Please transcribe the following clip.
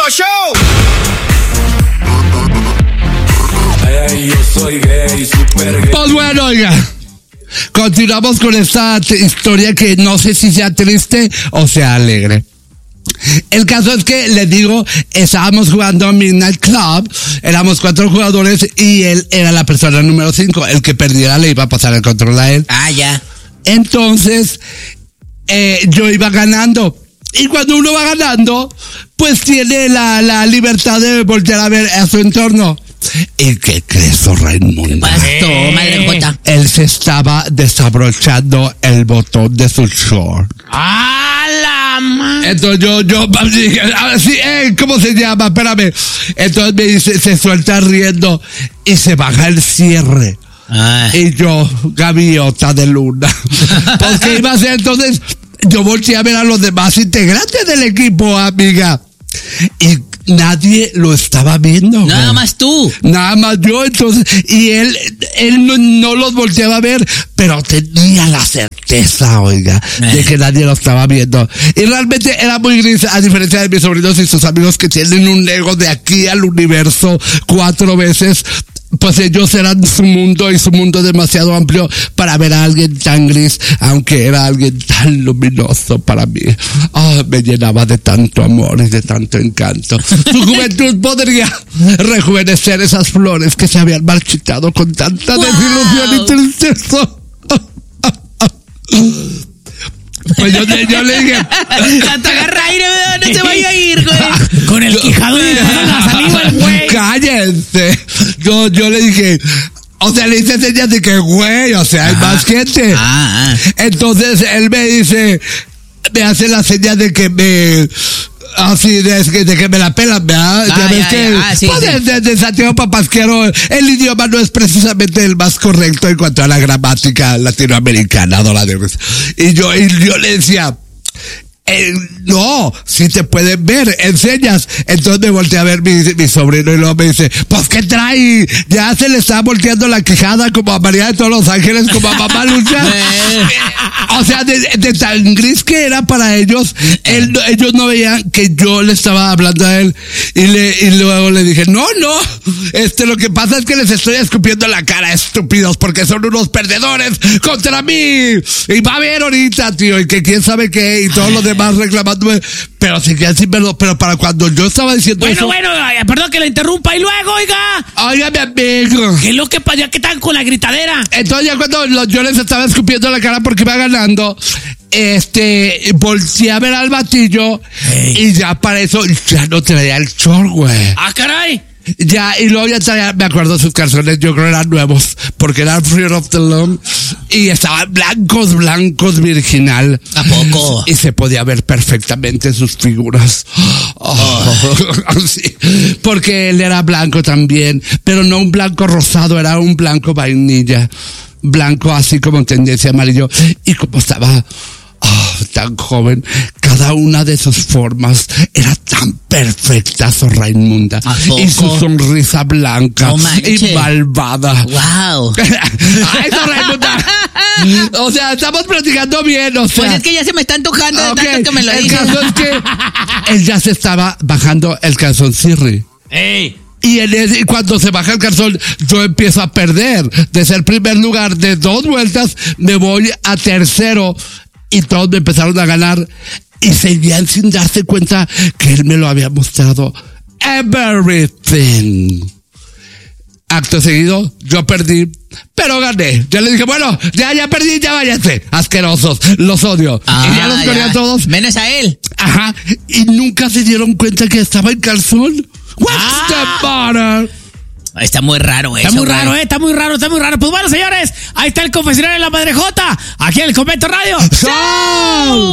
Show. Ay, yo soy gay, super gay. Pues bueno, oiga, continuamos con esta historia que no sé si sea triste o sea alegre. El caso es que, les digo, estábamos jugando a Midnight Club, éramos 4 jugadores y él era la persona número 5, el que perdiera le iba a pasar el control a él. Ah, ya. Entonces, yo iba ganando. Y cuando uno va ganando, pues tiene la libertad de voltear a ver a su entorno. ¿Y qué crees, Raimundo? Pasó, madre jota. Él se estaba desabrochando el botón de su short. ¡Ah, la madre! Entonces yo dije, sí, ¿cómo se llama? Espérame. Entonces me dice, se suelta riendo y se baja el cierre. Ay. Y yo, gaviota de luna. Porque iba a ser entonces, yo volteé a ver a los demás integrantes del equipo, amiga. Y nadie lo estaba viendo. Nada más tú. Nada más yo, entonces, y él no los volteaba a ver, pero tenía la certeza, oiga, de que nadie lo estaba viendo. Y realmente era muy gris, a diferencia de mis sobrinos y sus amigos que tienen un ego de aquí al universo 4 veces. Pues ellos eran su mundo y su mundo demasiado amplio para ver a alguien tan gris, aunque era alguien tan luminoso para mí. Me llenaba de tanto amor y de tanto encanto. Su juventud podría rejuvenecer esas flores que se habían marchitado con tanta desilusión y tristeza. Pues yo le dije, Te agarra aire, no se vaya a ir, güey. Con el quijado y la saliva, el güey. Cállense. Yo le dije, o sea, le hice señas de que, güey, o sea, hay más gente. Entonces él me dice, me hace la señal de que así, de que me la pelan, ¿verdad? Ya ves que, sí, pues, sí. de Santiago Papasquero, el idioma no es precisamente el más correcto en cuanto a la gramática latinoamericana, dólares. Y yo le decía, no, si te pueden ver, enseñas. Entonces me volteé a ver mi sobrino y luego me dice, pues ¿qué trae? Ya se le está volteando la quejada como a María de todos los Ángeles, como a Mamá Lucha. O sea, de tan gris que era para ellos, ellos no veían que yo le estaba hablando a él. Y luego le dije, no, lo que pasa es que les estoy escupiendo la cara, estúpidos, porque son unos perdedores contra mí. Y va a ver ahorita, tío, y que quién sabe qué, y todos los demás reclamándome, pero seguían sin verlo. Pero para cuando yo estaba diciendo Bueno, perdón que la interrumpa. Y luego, oiga, mi amigo, ¿qué es lo que pasa? ¿Qué están con la gritadera? entonces ya cuando yo les estaba escupiendo la cara porque iba ganando, volteé a ver al batillo y ya para eso ya no traía el short, güey. ¡Ah, caray! Ya, y luego ya traía, me acuerdo, sus calzones, yo creo eran nuevos, porque eran Fear of the Long, y estaban blancos, virginal. ¿A poco? Y se podía ver perfectamente sus figuras. Sí, porque él era blanco también, pero no un blanco rosado, era un blanco vainilla, blanco así como en tendencia amarillo, y como estaba tan joven, cada una de sus formas era tan perfecta, Raimunda. Y su sonrisa blanca y malvada. ¡Wow! ¡Ay, Raimunda! O sea, estamos platicando bien, o sea. Pues es que ya se me está antojando de tanto que me lo dices. El caso es que él ya se estaba bajando el calzón Cirri. ¡Ey! Y cuando se baja el calzón, yo empiezo a perder. De ser primer lugar de 2 vueltas, me voy a tercero. Y todos me empezaron a ganar. Y seguían sin darse cuenta que él me lo había mostrado. Everything. Acto seguido, yo perdí, pero gané. Ya le dije, bueno, ya perdí, ya váyanse. Asquerosos, los odio. Y ya los corrí a todos. Menos a él. Ajá. Y nunca se dieron cuenta que estaba en calzón. What's the matter? Está muy raro eso. Está muy raro. Pues bueno, señores, ahí está el confesionario de la Madre Jota, aquí en el Convento Radio. ¡Show!